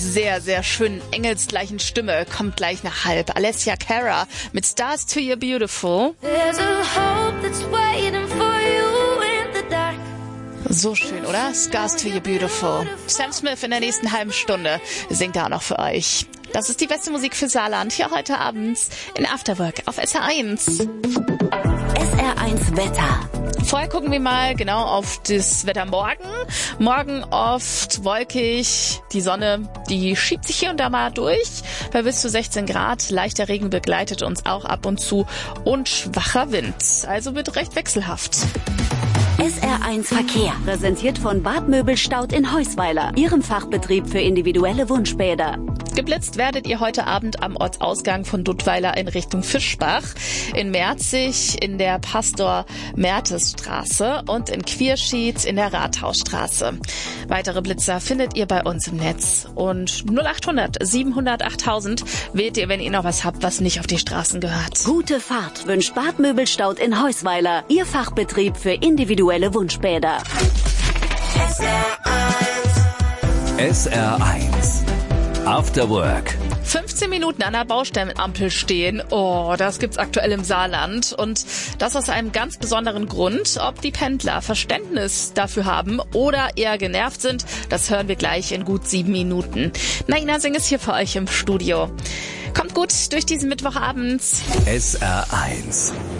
sehr, sehr schönen engelsgleichen Stimme kommt gleich nach halb. Alessia Cara mit Stars to You're Beautiful. There's a hope that's waiting for you in the dark. So schön, oder? Stars to You're Beautiful. Sam Smith in der nächsten halben Stunde singt da auch noch für euch. Das ist die beste Musik für Saarland hier heute abends in Afterwork auf SR1. SR1 Wetter. Vorher gucken wir mal genau auf das Wetter morgen. Morgen oft wolkig. Die Sonne, die schiebt sich hier und da mal durch. Bei bis zu 16 Grad. Leichter Regen begleitet uns auch ab und zu. Und schwacher Wind. Also wird recht wechselhaft. SR1 Verkehr. Präsentiert von Bad Möbelstaud in Heusweiler. Ihrem Fachbetrieb für individuelle Wunschbäder. Geblitzt werdet ihr heute Abend am Ortsausgang von Duttweiler in Richtung Fischbach, in Merzig in der Pastor-Mertes-Straße und in Quierschied in der Rathausstraße. Weitere Blitzer findet ihr bei uns im Netz. Und 0800 700 8000 wählt ihr, wenn ihr noch was habt, was nicht auf die Straßen gehört. Gute Fahrt wünscht Bad Möbelstaud in Heusweiler. Ihr Fachbetrieb für individuelle Wunschbäder. SR1 After Work. 15 Minuten an der Baustellenampel stehen, das gibt's aktuell im Saarland. Und das aus einem ganz besonderen Grund. Ob die Pendler Verständnis dafür haben oder eher genervt sind, das hören wir gleich in gut 7 Minuten. Naina Singh ist hier für euch im Studio. Kommt gut durch diesen Mittwochabend. SR1